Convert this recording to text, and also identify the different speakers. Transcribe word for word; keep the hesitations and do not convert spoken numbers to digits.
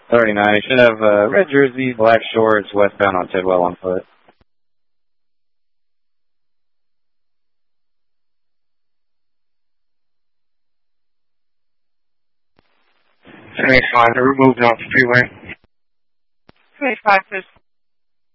Speaker 1: thirty-nine. He should have uh, red jersey, black shorts, westbound on Tidwell on foot.
Speaker 2: seventy-five, they're moving off the freeway.
Speaker 3: seventy-five,